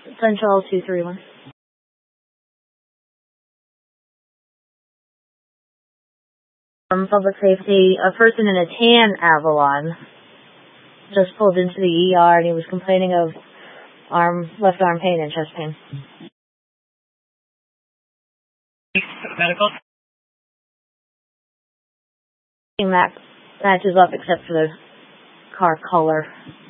Central 231. Public safety, a person in a tan Avalon just pulled into the ER and he was complaining of left arm pain and chest pain. Medical? That matches up except for the car color.